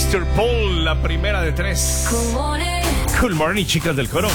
Mr. Paul, la primera de tres. Cool morning, chicas del coro.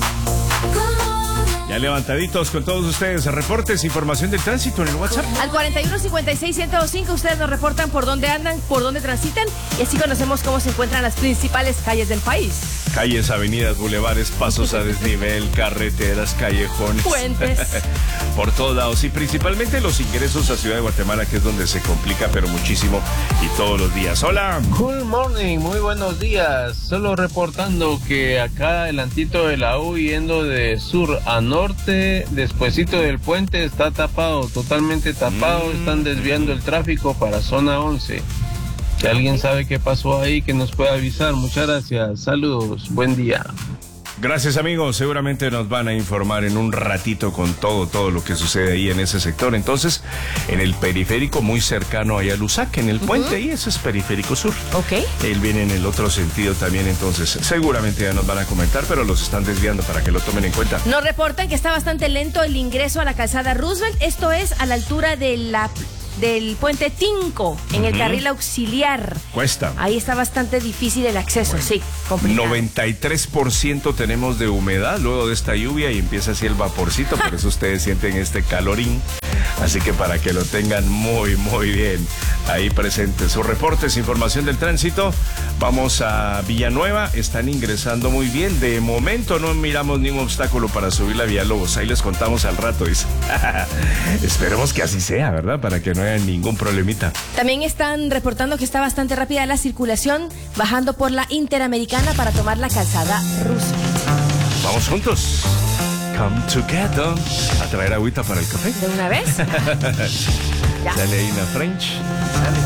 Ya levantaditos con todos ustedes. Reportes, información del tránsito en el WhatsApp. Al 4156-105 ustedes nos reportan por dónde andan, por dónde transitan y así conocemos cómo se encuentran las principales calles del país. Calles, avenidas, bulevares, pasos a desnivel, carreteras, callejones. Puentes. Por todos lados y principalmente los ingresos a Ciudad de Guatemala, que es donde se complica pero muchísimo y todos los días. Hola. Good morning, muy buenos días. Solo reportando que acá adelantito de la U yendo de sur a norte, despuesito del puente está tapado, totalmente tapado. Están desviando el tráfico para zona 11. Si alguien sabe qué pasó ahí, que nos pueda avisar. Muchas gracias, saludos, buen día. Gracias, amigos. Seguramente nos van a informar en un ratito con todo lo que sucede ahí en ese sector. Entonces, en el periférico muy cercano ahí a Lusac, en el puente, ahí ese es periférico sur. Ok. Él viene en el otro sentido también, entonces seguramente ya nos van a comentar, pero los están desviando para que lo tomen en cuenta. Nos reportan que está bastante lento el ingreso a la calzada Roosevelt. Esto es a la altura del puente Tinco, en el carril auxiliar. Cuesta. Ahí está bastante difícil el acceso, sí, complicado. 93% tenemos de humedad luego de esta lluvia y empieza así el vaporcito, por eso ustedes sienten este calorín. Así que para que lo tengan muy bien ahí presentes. Sus reportes, información del tránsito. Vamos a Villanueva, están ingresando muy bien. De momento no miramos ningún obstáculo para subir la Vía Lobos. Ahí les contamos al rato. Esperemos que así sea, ¿verdad? Para que no haya ningún problemita. También están reportando que está bastante rápida la circulación bajando por la Interamericana para tomar la calzada Roosevelt. Vamos juntos. Come together. A traer agüita para el café. ¿De una vez? Ya. Sale ahí una French. Sale.